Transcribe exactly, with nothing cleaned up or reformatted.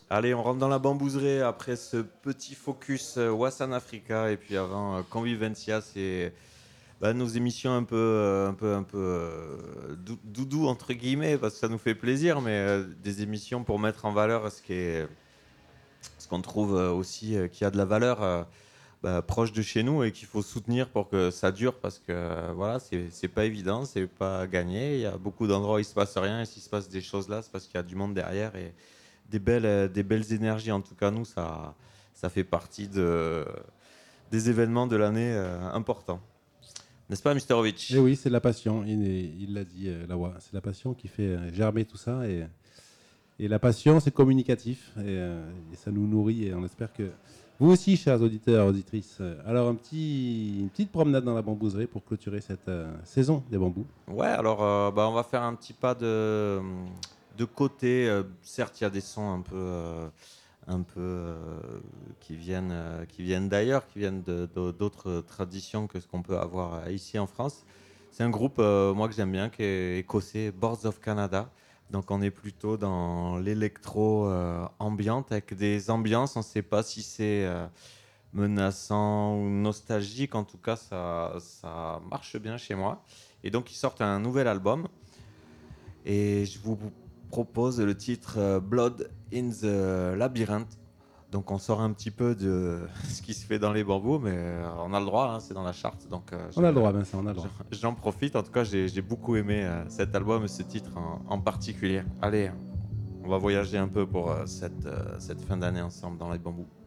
Allez, on rentre dans la bambouserie après ce petit focus euh, Wassan Africa et puis avant euh, Convivencia, c'est bah, nos émissions un peu, euh, un peu, un peu euh, dou- doudou entre guillemets parce que ça nous fait plaisir, mais euh, des émissions pour mettre en valeur ce qui est, ce qu'on trouve euh, aussi euh, qui a de la valeur euh, bah, proche de chez nous et qu'il faut soutenir pour que ça dure parce que euh, voilà, c'est c'est pas évident, c'est pas gagné. Il y a beaucoup d'endroits où il se passe rien et s'il se passe des choses là, c'est parce qu'il y a du monde derrière et des belles, euh, des belles énergies. En tout cas, nous, ça, ça fait partie de, des événements de l'année euh, importants. N'est-ce pas, Et Misterovic? oui, c'est de la passion. Il il l'a dit, euh, Lawa. C'est la passion qui fait euh, germer tout ça. Et, et la passion, c'est communicatif. Et, euh, et ça nous nourrit. Et on espère que vous aussi, chers auditeurs, auditrices. euh, Alors, un petit, une petite promenade dans la bambouserie pour clôturer cette euh, saison des bambous. Ouais, alors euh, bah, on va faire un petit pas de, de côté. Euh, certes, il y a des sons un peu, euh, un peu euh, qui viennent, euh, qui viennent d'ailleurs, qui viennent de- de- d'autres traditions que ce qu'on peut avoir euh, ici en France. C'est un groupe, euh, moi, que j'aime bien, qui est écossais, Boards of Canada. Donc on est plutôt dans l'électro euh, ambiante, avec des ambiances, on ne sait pas si c'est euh, menaçant ou nostalgique, en tout cas ça, ça marche bien chez moi. Et donc ils sortent un nouvel album, et je vous propose le titre euh, Blood in the Labyrinth. Donc on sort un petit peu de ce qui se fait dans les bambous, mais euh, on a le droit, hein, c'est dans la charte, donc euh, On a le droit, je- Vincent, on a le je- droit. j'en profite. En tout cas, j'ai j'ai beaucoup aimé euh, cet album et ce titre en, en particulier. Allez, on va voyager un peu pour euh, cette, euh, cette fin d'année ensemble dans les bambous.